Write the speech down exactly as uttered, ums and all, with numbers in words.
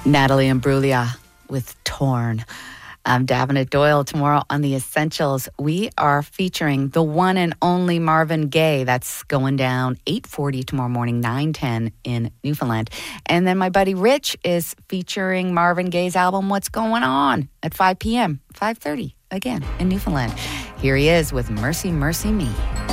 Natalie Imbruglia with Torn. I'm Davenant Doyle. Tomorrow on The Essentials, we are featuring the one and only Marvin Gaye. That's going down eight forty tomorrow morning, nine ten in Newfoundland. And then my buddy Rich is featuring Marvin Gaye's album, What's Going On, at five p.m., five thirty, again, in Newfoundland. Here he is with Mercy, Mercy Me.